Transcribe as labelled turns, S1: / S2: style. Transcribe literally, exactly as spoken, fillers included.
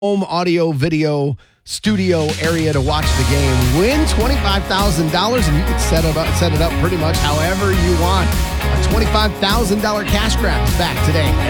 S1: home audio video studio area to watch the game. Win twenty-five thousand dollars, and you can set it up, set it up pretty much however you want. A twenty-five thousand dollars cash grab is back today